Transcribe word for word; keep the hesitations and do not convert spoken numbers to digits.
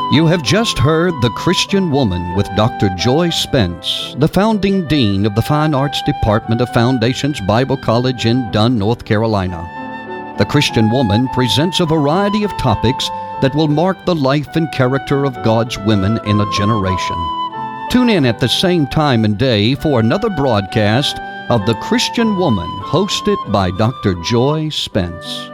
You have just heard The Christian Woman with Doctor Joy Spence, the founding dean of the Fine Arts Department of Foundations Bible College in Dunn, North Carolina. The Christian Woman presents a variety of topics that will mark the life and character of God's women in a generation. Tune in at the same time and day for another broadcast of The Christian Woman, hosted by Doctor Joy Spence.